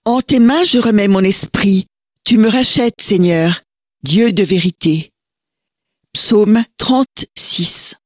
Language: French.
En tes mains je remets mon esprit. Tu me rachètes, Seigneur, Dieu de vérité. Psaume 36.